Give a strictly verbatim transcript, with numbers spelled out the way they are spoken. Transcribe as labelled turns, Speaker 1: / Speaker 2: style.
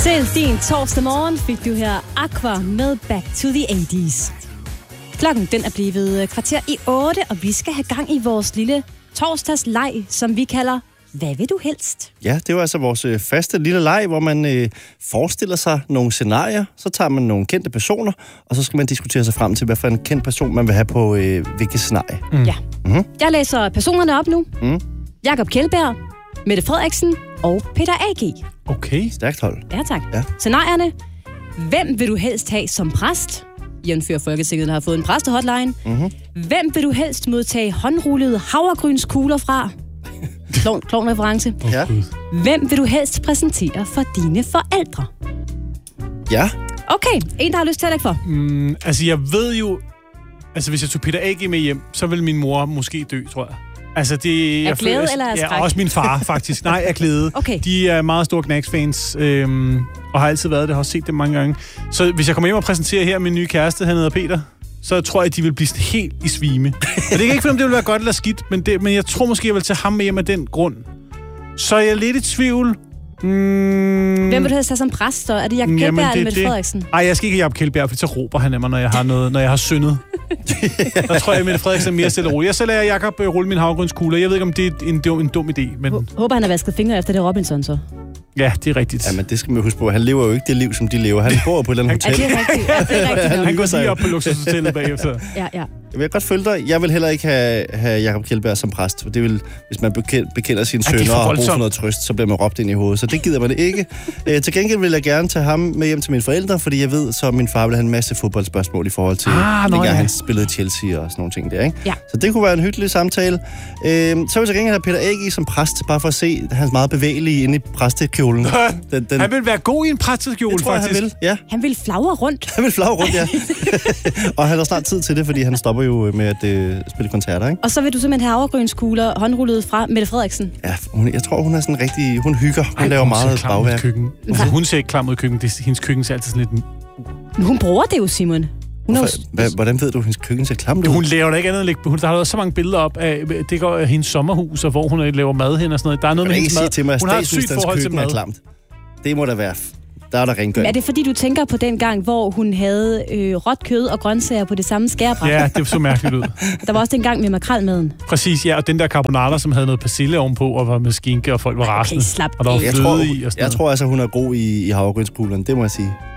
Speaker 1: Til din torsdag morgen fik du her Aqua med Back to the eighties. Klokken den er blevet kvarter i otte, og vi skal have gang i vores lille torsdagsleg, som vi kalder Hvad vil du helst?
Speaker 2: Ja, det er jo altså vores øh, faste lille leg, hvor man øh, forestiller sig nogle scenarier, så tager man nogle kendte personer, og så skal man diskutere sig frem til, hvad for en kendt person man vil have på øh, hvilket scenarie.
Speaker 1: Mm. Ja. Mm-hmm. Jeg læser personerne op nu. Mm. Jakob Kjeldberg, Mette Frederiksen og Peter A G.
Speaker 2: Okay. Stærkt hold.
Speaker 1: Ja, tak. Ja. Scenarierne. Hvem vil du helst have som præst? Jævnfør Folketinget, der har fået en præstehotline. Mm-hmm. Hvem vil du helst modtage håndrullede havregrynskugler fra? Klon, klon reference.
Speaker 2: Ja.
Speaker 1: Hvem vil du helst præsentere for dine forældre?
Speaker 2: Ja.
Speaker 1: Okay, en, der har lyst til at lægge for.
Speaker 3: Mm, altså, jeg ved jo... Altså, hvis jeg tog Peter A G med hjem, så vil min mor måske dø, tror jeg. Altså, det...
Speaker 1: Er glæde eller er skræk?
Speaker 3: Ja, også min far, faktisk. Nej, er glæde.
Speaker 1: Okay.
Speaker 3: De er meget store Knacks-fans, øhm, og har altid været det. Har også set det mange gange. Så hvis jeg kommer hjem og præsenterer her min nye kæreste, han hedder Peter, så tror jeg, at de vil blive helt i svime. Og det er ikke, fordi det vil være godt eller skidt, men, det, men jeg tror måske, jeg vil tage ham med hjem af den grund. Så er jeg lidt i tvivl. Mm.
Speaker 1: Hvem vil du helst have som præst, så? Er det Jakob Kjeldberg eller Mette Frederiksen?
Speaker 3: Nej, jeg skal ikke have Jakob Kjeldberg, for så råber han af mig, når jeg har, noget, når jeg har syndet. Der tror jeg, at Mette Frederiksen er mere stille og rolig. Jeg så lader Jakob rulle min havregrynskugler. Jeg ved ikke, om det er en, en, en dum idé. Men...
Speaker 1: Håber, han har vasket fingre efter det Robinson, så.
Speaker 3: Ja, det er rigtigt.
Speaker 2: Ja, men det skal man huske på. Han lever jo ikke det liv, som de lever. Han bor på et eller andet hotel.
Speaker 1: Ja, det er rigtigt. Ja, det er rigtigt.
Speaker 3: Han, han går lige op på luksushotellet bagefter.
Speaker 1: Ja, ja.
Speaker 2: Jeg vil godt følge dig. Jeg vil heller ikke have, have Jakob Kjeldberg som præst. For det vil, hvis man bekender sine sønner og har brug for noget trøst, så bliver man råbt ind i hovedet. Så det gider man ikke. Æ, til gengæld vil jeg gerne tage ham med hjem til mine forældre, fordi jeg ved, så min far vil have en masse fodboldspørgsmål i forhold til, ah, dengang ja. han spillede Chelsea og sådan nogle ting der, ikke?
Speaker 1: Ja.
Speaker 2: Så det kunne være en hyggelig samtale. Æ, så vil jeg til gengæld have Peter A G som præst, bare for at se hans meget bevægelige inde i præstekjolen.
Speaker 3: Den, den... Han vil være god i en præstekjole,
Speaker 2: det tror jeg,
Speaker 3: faktisk.
Speaker 2: Han vil, ja.
Speaker 1: Han vil flagre rundt.
Speaker 2: Han vil flagre rundt, ja. Og han har snart tid til det, fordi han stopper jo med at øh, spille koncerter, ikke?
Speaker 1: Og så vil du simpelthen have havregrynskugler håndrullet fra Mette Frederiksen.
Speaker 2: Ja, hun, jeg tror, hun er sådan rigtig... Hun hygger. Hun Ej, laver hun meget bagværk.
Speaker 3: Altså, hun ser ikke klar mod køkken. Det, hendes køkken ser altid sådan lidt...
Speaker 1: Men hun bruger det jo, Simon. Hun
Speaker 2: Hvorfor, hva, hvordan ved du, at hendes køkken ser klamt ud?
Speaker 3: Hun laver da ikke andet at lægge... Hun, der har været så mange billeder op af... Det går hendes sommerhus, og hvor hun laver mad hen og sådan noget. Der er noget med hendes mad.
Speaker 2: Til mig,
Speaker 3: hun har et sygt forhold til mad.
Speaker 2: Er klamt. Det må da være... Der er der rengøring.
Speaker 1: Er det fordi, du tænker på den gang, hvor hun havde øh, råt kød og grøntsager på det samme skærebræt?
Speaker 3: Ja, det så mærkeligt ud.
Speaker 1: Der var også den gang med makrelmaden.
Speaker 3: Præcis, ja, og den der carbonara, som havde noget persille ovenpå, og var med skinke, og folk var rasende.
Speaker 1: Okay, slap
Speaker 3: og der var
Speaker 2: jeg tror,
Speaker 3: i og
Speaker 2: Jeg tror altså, hun er god i, i havregrynskuglerne, det må jeg sige.